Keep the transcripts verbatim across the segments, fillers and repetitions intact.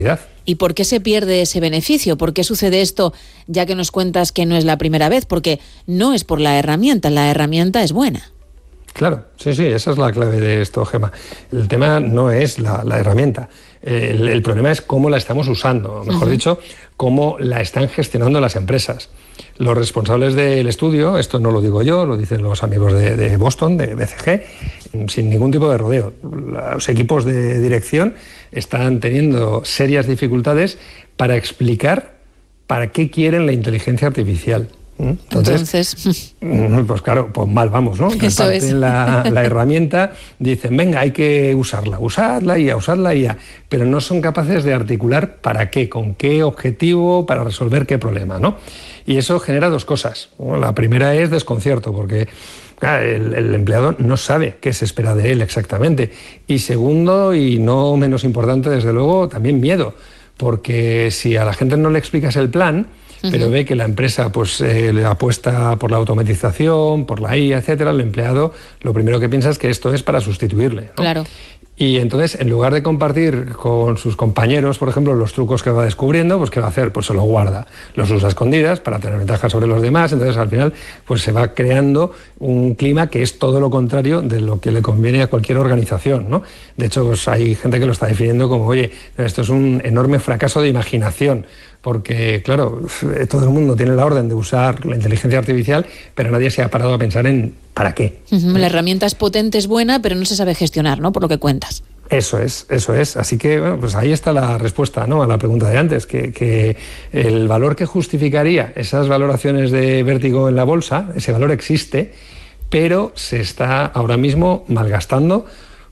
¿Y por qué se pierde ese beneficio? ¿Por qué sucede esto, ya que nos cuentas que no es la primera vez? Porque no es por la herramienta, la herramienta es buena. Claro, sí, sí, esa es la clave de esto, Gemma. El tema no es la, la herramienta, el, el problema es cómo la estamos usando, mejor uh-huh. dicho, cómo la están gestionando las empresas. Los responsables del estudio, esto no lo digo yo, lo dicen los amigos de, de Boston, de B C G, sin ningún tipo de rodeo. Los equipos de dirección están teniendo serias dificultades para explicar para qué quieren la inteligencia artificial. Entonces, Entonces, pues claro, pues mal vamos, ¿no? Eso Reparten es. la, la herramienta, dicen, venga, hay que usarla, usarla y a usarla y ya, pero no son capaces de articular para qué, con qué objetivo, para resolver qué problema, ¿no? Y eso genera dos cosas. Bueno, la primera es desconcierto, porque claro, el, el empleado no sabe qué se espera de él exactamente. Y segundo, y no menos importante, desde luego, también miedo, porque si a la gente no le explicas el plan, pero ve que la empresa pues eh, le apuesta por la automatización, por la I A, etcétera, el empleado lo primero que piensa es que esto es para sustituirle, ¿no? Claro. Y entonces, en lugar de compartir con sus compañeros, por ejemplo, los trucos que va descubriendo, pues ¿qué va a hacer? Pues se los guarda, los usa a escondidas para tener ventaja sobre los demás. Entonces, al final, pues se va creando un clima que es todo lo contrario de lo que le conviene a cualquier organización, ¿no? De hecho, pues hay gente que lo está definiendo como, oye, esto es un enorme fracaso de imaginación, porque, claro, todo el mundo tiene la orden de usar la inteligencia artificial, pero nadie se ha parado a pensar en ¿para qué? Uh-huh. La herramienta es potente, es buena, pero no se sabe gestionar, ¿no? Por lo que cuentas. Eso es, eso es. Así que, bueno, pues ahí está la respuesta, ¿no?, a la pregunta de antes, que, que el valor que justificaría esas valoraciones de vértigo en la bolsa, ese valor existe, pero se está ahora mismo malgastando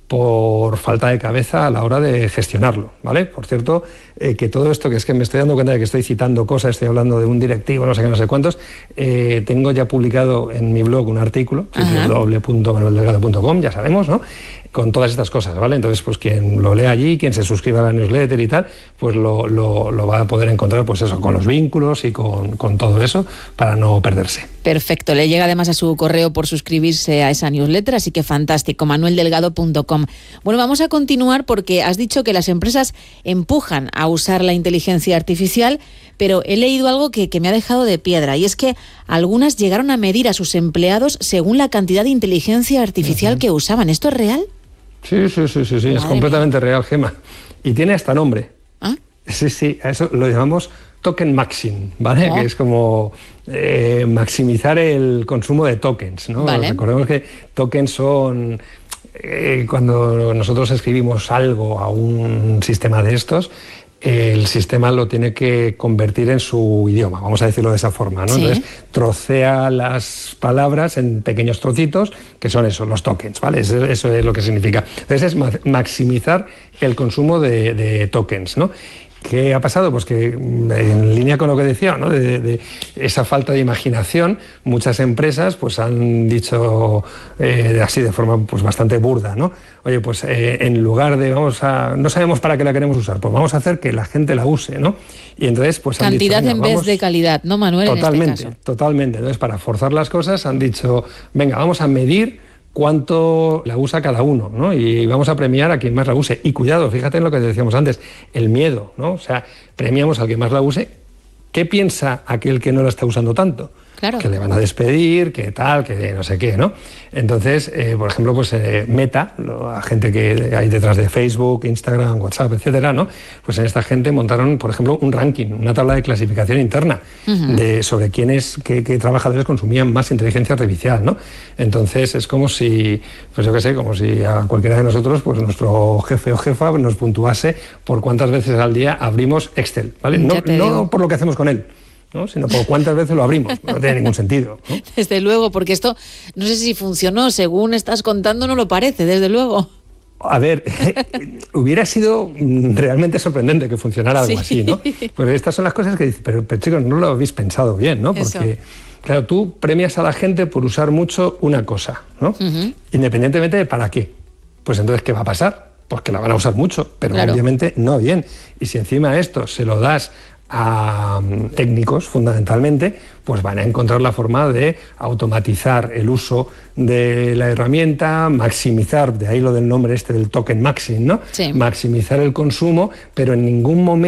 por falta de cabeza a la hora de gestionarlo, ¿vale? Por cierto, eh, que todo esto, que es que me estoy dando cuenta de que estoy citando cosas, estoy hablando de un directivo, no sé qué, no sé cuántos, eh, tengo ya publicado en mi blog un artículo, doble u doble u doble u punto manuel delgado punto com, ya sabemos, ¿no?, con todas estas cosas, ¿vale? Entonces, pues quien lo lea allí, quien se suscriba a la newsletter y tal, pues lo, lo, lo va a poder encontrar, pues eso, con los vínculos y con, con todo eso, para no perderse. Perfecto, le llega además a su correo por suscribirse a esa newsletter, así que fantástico, manuel delgado punto com. Bueno, vamos a continuar porque has dicho que las empresas empujan a usar la inteligencia artificial, pero he leído algo que, que me ha dejado de piedra, y es que algunas llegaron a medir a sus empleados según la cantidad de inteligencia artificial uh-huh. que usaban. ¿Esto es real? Sí, sí, sí, sí, sí. Es completamente mía. real, Gemma. Y tiene hasta nombre. ¿Ah? Sí, sí, a eso lo llamamos token maxing, ¿vale? Oh. Que es como eh, maximizar el consumo de tokens, ¿no? Vale. Recordemos que tokens son... Eh, cuando nosotros escribimos algo a un sistema de estos, el sistema lo tiene que convertir en su idioma, vamos a decirlo de esa forma, ¿no? Sí. Entonces trocea las palabras en pequeños trocitos, que son eso, los tokens, ¿vale? Eso, eso es lo que significa. Entonces es maximizar el consumo de, de tokens, ¿no? ¿Qué ha pasado? Pues que en línea con lo que decía, ¿no?, de, de esa falta de imaginación, muchas empresas pues han dicho eh, así de forma pues bastante burda, ¿no? Oye, pues eh, en lugar de vamos a no sabemos para qué la queremos usar, pues vamos a hacer que la gente la use, ¿no? Y entonces pues han cantidad dicho, en vez vamos, de calidad, ¿no, Manuel? Totalmente, en este caso. totalmente. Entonces, para forzar las cosas han dicho, venga, vamos a medir cuánto la usa cada uno, ¿no? Y vamos a premiar a quien más la use. Y cuidado, fíjate en lo que decíamos antes, el miedo, ¿no? O sea, premiamos al que más la use. ¿Qué piensa aquel que no la está usando tanto? Claro. Que le van a despedir, que tal, que no sé qué, ¿no? Entonces, eh, por ejemplo, pues eh, Meta, la gente que hay detrás de Facebook, Instagram, WhatsApp, etcétera, ¿no? Pues en esta gente montaron, por ejemplo, un ranking, una tabla de clasificación interna uh-huh. de sobre quiénes, qué, qué trabajadores consumían más inteligencia artificial, ¿no? Entonces es como si, pues yo qué sé, como si a cualquiera de nosotros, pues nuestro jefe o jefa nos puntuase por cuántas veces al día abrimos Excel, ¿vale? No, no por lo que hacemos con él, ¿no?, sino por cuántas veces lo abrimos. No tiene ningún sentido, ¿no? Desde luego, porque esto no sé si funcionó, según estás contando no lo parece, desde luego. A ver, hubiera sido realmente sorprendente que funcionara algo sí. así, ¿no? Pues estas son las cosas que dices, pero, pero chicos, no lo habéis pensado bien, ¿no? Porque, Eso. claro, tú premias a la gente por usar mucho una cosa, ¿no? Uh-huh. Independientemente de para qué. Pues entonces, ¿qué va a pasar? Pues que la van a usar mucho, pero claro. obviamente no bien. Y si encima esto se lo das a um, técnicos fundamentalmente, pues van a encontrar la forma de automatizar el uso de la herramienta, maximizar, de ahí lo del nombre este del token maxing, ¿no? Sí. Maximizar el consumo, pero en ningún momento